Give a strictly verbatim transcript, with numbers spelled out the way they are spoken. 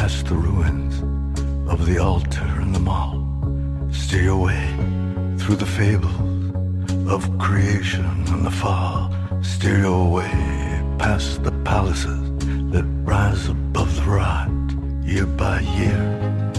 past the ruins of the altar and the mall. Steer your way through the fables of creation and the fall. Steer your way past the palaces that rise above the rot, year by year.